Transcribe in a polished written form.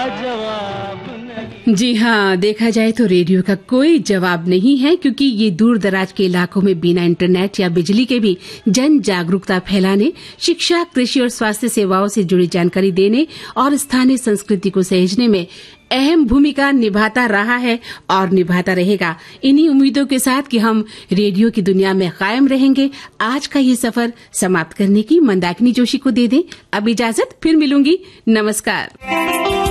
जवाब नहीं। जी हाँ, देखा जाए तो रेडियो का कोई जवाब नहीं है, क्योंकि ये दूर दराज के इलाकों में बिना इंटरनेट या बिजली के भी जन जागरूकता फैलाने, शिक्षा, कृषि और स्वास्थ्य सेवाओं से जुड़ी जानकारी देने और स्थानीय संस्कृति को सहेजने में अहम भूमिका निभाता रहा है और निभाता रहेगा। इन्हीं उम्मीदों के साथ कि हम रेडियो की दुनिया में कायम रहेंगे, आज का ये सफर समाप्त करने की मंदाकिनी जोशी को दे दें अब इजाजत। फिर मिलूंगी। नमस्कार।